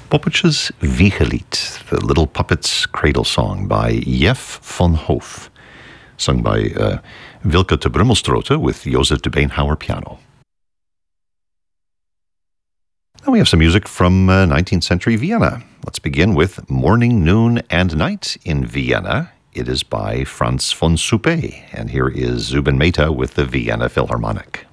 Poppetjes Wiegelied, the Little Puppets Cradle Song by Jeff von Hoof, sung by Wilke te Brummelstrote with Joseph de Beenhauer piano. Now we have some music from 19th century Vienna. Let's begin with Morning, Noon, and Night in Vienna. It is by Franz von Suppé, and here is Zubin Mehta with the Vienna Philharmonic.